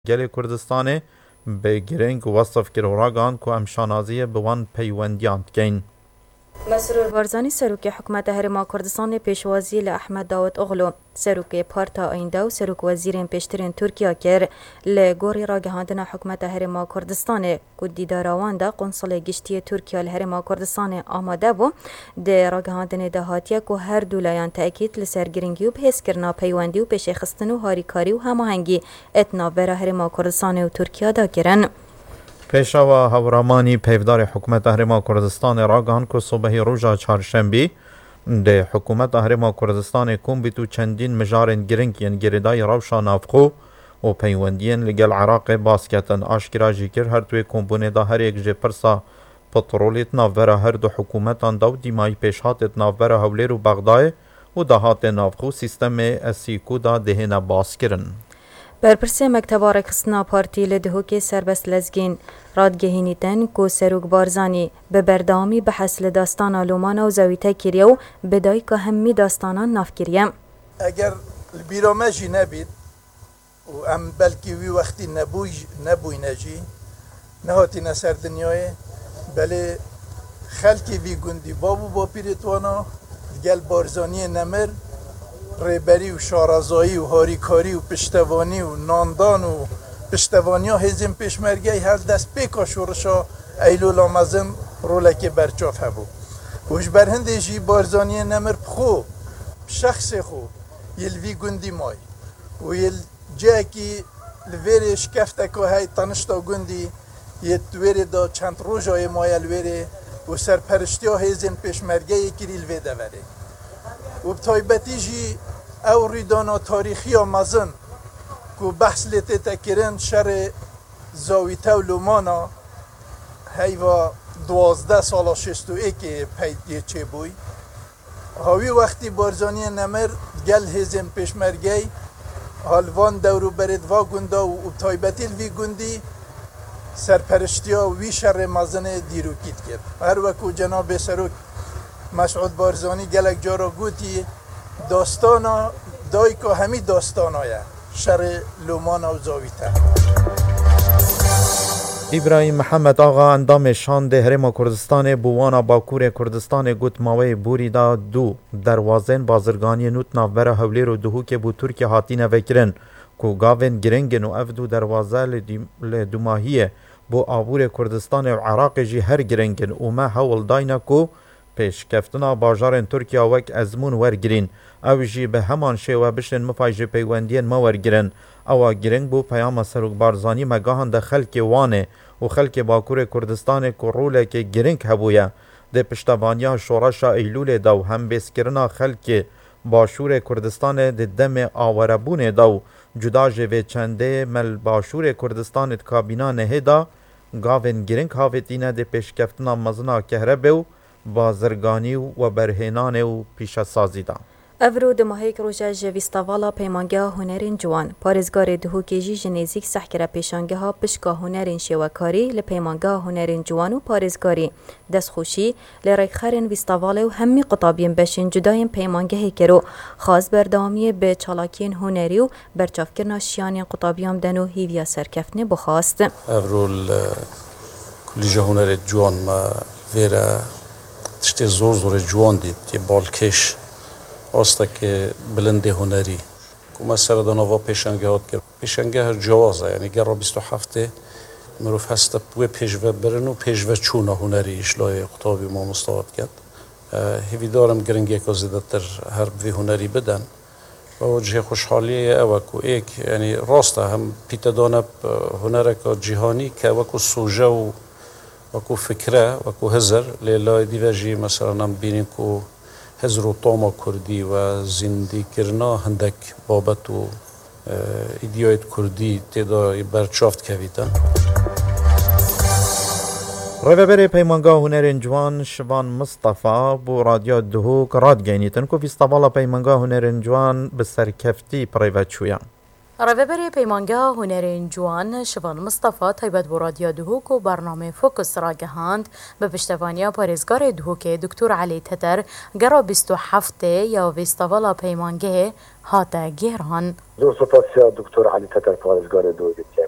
گل کردستان به گرنگ وصف کروراگان که امشانازی بوان پیوندیان کین. مسرور بارزانی سروک حکومت هرما کردستان پیشوازی لأحمد داود اغلو سروک پارتا آینده و سروک وزیر پیشترین ترکیه کر لگوری را گهاندن حکومت هرما کردستان که دیداراوان دا قنصل گشتی ترکیه لهرما کردستان آماده بو ده را گهاندن دهاتیه که هر دولایان تأکید لسرگرنگی و بحث کرنا پیوندی و پیشخستن و هاریکاری و هماهنگی اتنا برا هرما کردستان و ترکیه دا کرن. پیشوا هورامانی پیفدار حکومت هرما کردستان راگان که صبح روزا چهارشنبه ده حکومت هرما کردستان کوم بیتو چندین مجارن گرنگین گردای روشا نافخو و پیوندین لگل عراق باسکتن آشکراجی کر هر توی کمبونه دا هر یک جه پرسا پترولیت نافورا هر دو حکومتان دو دیمای پیشهاتت نافورا هولیر و بغدای و دهات نافخو سیستم اسیکو دا دهینا باس کرن. برپرسی مکتب رکستنا پارتی لدهوکی سربست لزگین رادگهینیتن کو سروک بارزانی به بردامی بحث لداستان لومانا و زاویتا کریو بدای که همی داستانان ناف کریم. اگر بیرامجی نبید و ام بلکی وی وقتی نبوی نجی نهاتی نسر دنیای بله خلکی وی گندی بابو با پیرتوانا گل بارزانی نمر ریبری و شارزایی و هاریکاری و پشتوانی و ناندان و پشتوانی ها هزیم پیشمرگی هر دست پیکا شورشا ایلو لامزم رولک برچاف هبو وش برهنده جی بارزانی نمر بخو شخص خو یلوی گندی مای و یل جاکی لویر شکفته که های تنشتا گندی یتویر دا چند روژای مای الویر و سرپرشتی ها هزیم پیشمرگی کری الوی دوره و بطایبتی جی او ریدانا تاریخی آمازن که بحث لیتی تکرن شر زاویتا و لومانا هیوا 12 سالا 61 پیدیه چه بوی هاوی وقتی بارزانی نمر گل هزم پیشمرگی حالوان دورو برد و گندا و بطایبتی الوی گندی سرپرشتی ها وی شر مازن دیروکید کرد هر وکو جناب سروک مسعود بارزانی گلک جارا گوتی داستانا دای که همی داستانایه شر لومانا و زاویتا. ابراهیم محمد آقا اندام شان ده هرما کردستان بوانا باکور کردستان گوت ماوی بوری دا دو دروازن بازرگانی نوت نافبر هولیر و دهو که بو ترکی هاتین وکرن که گاون گرنگن و افدو دروازه لدوماهیه بو آبور کردستان و عراق جی هر گرنگن و ما هول داینا که پیش کفتنا باجارن ترکیه وک ازمون ورگرین او جی به همان شیوه بشن مفایج پیوندین ما ورگرن او گرنگ بو پیام سروک بارزانی مگاهان ده خلک وانه و خلک باکور کردستان کرول که گرنگ هبویا ده پشتوانیا شورشا ایلول دو هم بیسکرنا خلک باشور کردستان ده دم آوربون دو جدا جوه چنده مل باشور کردستان کابینا نهدا گاون گرنگ هاوتینه ده پیش کفتنا مزنا کهربو بازرگانی و برهنان و پیش سازی دا. افرو دماهیک روژه جویستاوالا پیمانگه هنرین جوان پارزگار دهوکیجی جنیزیک سحکره پیشانگه ها پشکا هنرین شوکاری لپیمانگه هنرین جوان و پارزگاری دستخوشی لرکخرین ویستاوالا و همی قطابین بشین جداین پیمانگه کرو خاص بردامی به چالاکین هنری و برچافکرنا شیانین قطابیام دنو هیویا سرکفنه بخواست. افرو کلیجه هنر جوان ما ویره تشتی زور جوان دید که بالکش آستا که بلند هنری که مثلا دانوا پیشنگه هات کرد پیشنگه هر جوازه یعنی گرا 27 مروف هسته بوی پیشوه برن و پیشوه چونه هنری اشلای قطابی ما مستعد کرد هیوی دارم گرنگی که زیده تر هر بوی هنری بدن و وجه خوشحالیه او که ایک یعنی راسته هم پیتا دانه هنره که جهانی که وکو سوژه و وکو فکره وکو هزر لیلای دیوژی مثلا نم بینیم که هزر و طاما کردی و زندی کرنا هندک بابت و ایدیایت کردی تیدا برچافت کویدن. رویبری پیمانگاه هنرین جوان شوان مصطفى بو رادیو دهوک رادگینیتن که فیستوالا پیمانگاه هنرین جوان به سرکفتی پریوت شویا. رویبری پیمانگه هنرین جوان شوان مصطفى تایبت بو رادیو دهوک و برنامه فوکس را گهاند به پشتوانیا پارزگار دهوک دکتر علی تتر گرا 27 یا ویستاوالا پیمانگه هاته گیران. دو سپاسیا دکتر علی تتر پارزگار دهوک که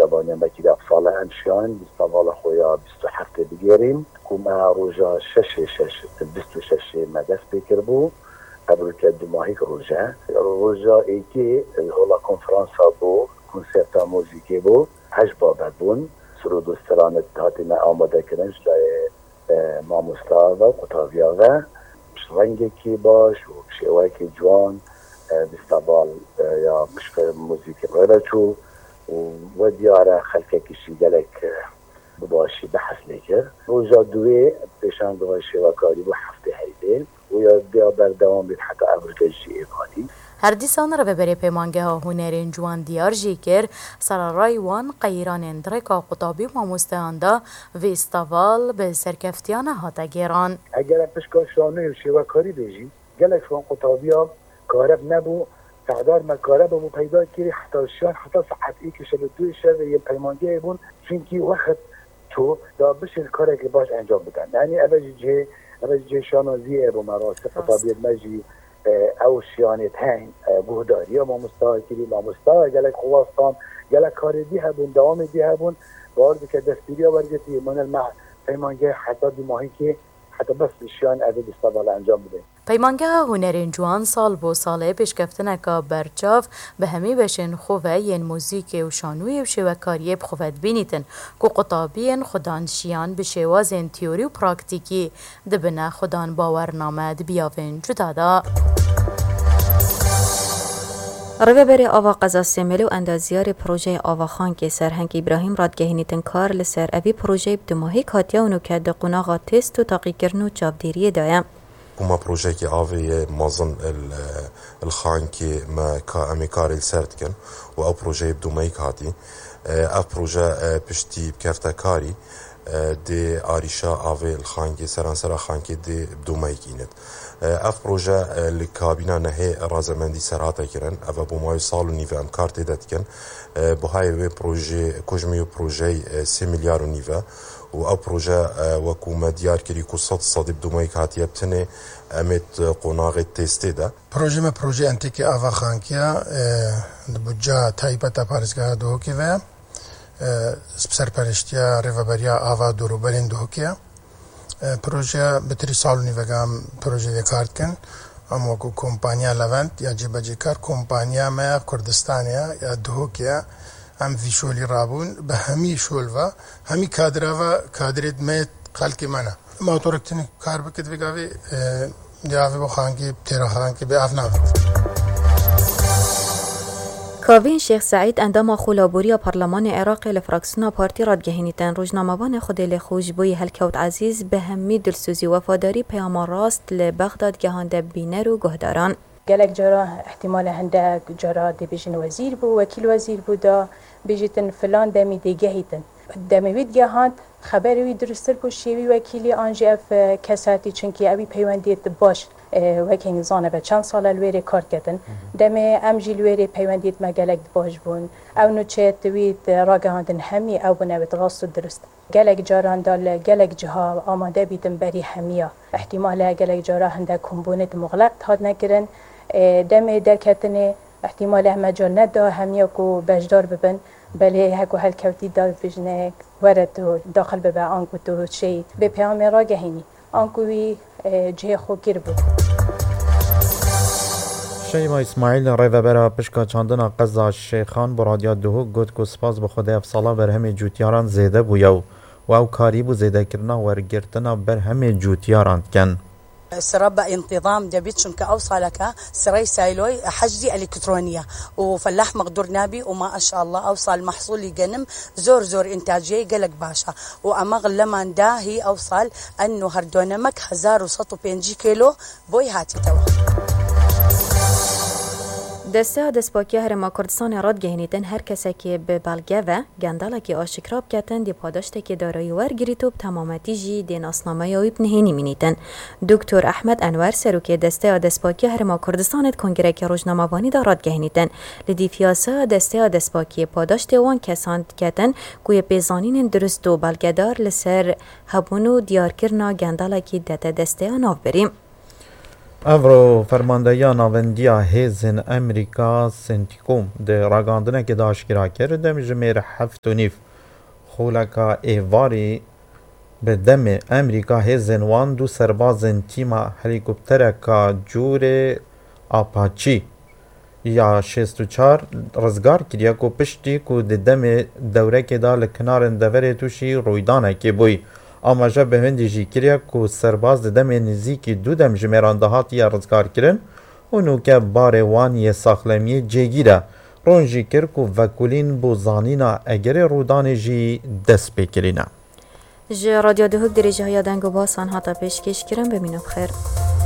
زبانی مکی در سال انشان بیستوال خویا 27 بگیریم که ما روژا 26 مدست بکر بو قبل که 2 ماهی روژا ایکی هولا کنفرانسا بو کنسرتا موزیکی بو 8 بابت بون سرود و سرانت هاتینا آماده کننش لای ماموستا و قطابیا و رنگی که باش و شیوه که جوان بیستوال یا مشکل موزیکی غیره چو و دیاره خلقه کشی گلک باشی بحث لیکر روزا دوی پیشان دوی شیوکاری و هفته هیده و یا بیا بردوام بید حتی ابرگشی ایقادی هر دیسان رو ببری پیمانگه ها هنرین جوان دیار جیکر سرارای وان قیران اندرکا قطابی ماموستهاندا و استوال به سرکفتیان هاتا گیران اگر پشکا شانه و شیوکاری بیجی گلک شوان قطابی ها کارب نبو تعداد مکارب و پیدا کردی حتی شان حتی ساعتی که شب دوی شب یه پیمانگه بون چونکی وقت تو دا بشه کاری که باش انجام بدن یعنی اوج شانازی ابو مراسم خطابیت مجی او شیانت هنگ بوداری یا ماموستا کردی ماموستا گلک خواستان گلک کاری دی هبون دوام دی هبون وارد که دستیری آورگتی من المع پیمانگه حتی 2 ماهی که حتی بس شیان اوی بیستوال انجام بده پیمانگه هنرین جوان سال بو ساله پیشکفتنکا برچاف به همی بشن خواه ین موزیک و شانوی و شوکاریه بخوفت بینیتن که قطابین خودان شیان به شوازن تیوری و پراکتیکی دبنه خودان باورنامه دبیاون جدادا. روبر آوا قزا سیملو اندازیار پروژه آوا خان که سرهنگ ابراهیم رادگهینیتن کار لسر اوی پروژه بدماهی کاتیاونو که دقناغا تست و تاقی کرنو چابدیریه دایم. وما بروجيكي آوي مازن الخانكي ما كامي كاري السرتكن و بروجي بدو مايك هاتي بروجا بشتي بكرتا كاري دي آريشا آوي الخانكي سرانسرا خانكي دي بدو مايك إينت بروجا الكابينة نهي رازمندي سراتا كرن بو مايو سالو نيفا امكار تيدتكن بهاي بروجي كوجميو بروجي 3 مليار نيفا و پروژه وکو مدیار کری کو صد بدومای کاتیه بتنه امت قناغ تسته ده پروژه انتیک آوا خانکیا بودجا تایبتا پارزگاه دوکی و سرپرشتیا ریوبریا آوا دوروبرین دوکیا پروژه بتری سالو نیوگام پروژه کارت کن اما کو کمپانیا لوند یا جبجی کار کمپانیا ما کردستانیا یا دوکیا هم ویشولی رابون به همی شولوا همی کادروا کادرید میت خالکی منا ما تورکتنی کار بکت بگاوی دیاوی با خانگی تیرا خانگی به افنافت کاوین شیخ سعید اندام خلابوری پارلمان عراق لفراکسیون پارتی رادگهینیتن روزنامه‌وان خود لخوش بوی هلکوت عزیز به همی دلسوزی وفاداری پیام راست لبغداد گهانده بینر و گهداران گلک جرا احتمال هنده جرا دی بیجن وزیر بو وکیل وزیر بو دا بیجتن فلان دمی دیگهیتن دمیوید گهاند خبروی درستر بو شیوی وکیلی آنجی اف کساتی چونکی اوی پیوندیت باش وکی نزانه به چند سال الویره کار کردن دمی امجی الویره پیوندیت مگلک باش بون او نوچه توید راگهاندن همی او بنوید راست و درست گلک جاران دال گلک جها آماده بیدن بری همیا احتمال گلک جارا هنده کمبونت مغلق تاد نگرن دم درکتنه احتمال همه جا ندا همیا کو بجدار ببن بله هکو هلکوتی دار بجنه ورد داخل ببه آنکو تو شی به پیام را گهینی آنکوی جه خو کر بود شیما اسماعیل ریوبرا پشکا چاندنا قزا شیخان برادیا دوهو گوت کو سپاس بخوده افسالا بر همه جوتیاران زیده بویو و او کاری بو زیده کرنا ورگرتنا بر همه جوتیاران کن سرب انتظام دبيتشن كأوصلك سري سايلوي حجدي الكترونيه وفلاح مقدور نابي وما شاء الله اوصل محصول يقنم زور انتاجيه قلق باشا وامغ لما داهي اوصل انه هردونمك 1150 كيلو بوي هاتي تو دسته دسپاکی هرما کردستان رادگهینیتن هر کسی که به بلگه و گندالا که آشکراب کتن دی پاداشته که دارایی ورگیریتوب تمامتی جی دی ناسنامه یاوی بنهینی مینیتن. دکتر احمد انور سروک دسته دسپاکی هرما کردستانت کنگره که روزنامه‌وانی دا رادگهینیتن لدی فیاسه دسته دسپاکی پاداشته وان کساند کتن کوی پیزانین درست و بلگدار لسر هبونو دیارکرنا گندالا که دته دسته ناف بریم. Evro fermandeya navendîya hêzên Amerîka Centicom di ragihandinekê de aşkira kir dem ji mêr 7.5 xuleka êvarî bi demê Amerîka hêzên wan du serbazên tîma helîkoptereka curê Apache ya 64 rizgar kiriye ku piştî ku di demê dewrekê da li kinarên deverê tûşî rûydanekê bûy. Amaja bi hindî jî kiriye ku serbaz di demê nizîkî du dem ji mêran dahatiye rizgarkirin û nûke barê wan yê saxlemiyê cêgîr e. Ron jî kir ku vekulîn bû zanîna egerê rûdanê jî dest pêkirîne. Ji Radyo Duhok derêjehiya deng û basan hata pêşkêşkirin bimîne bixêr.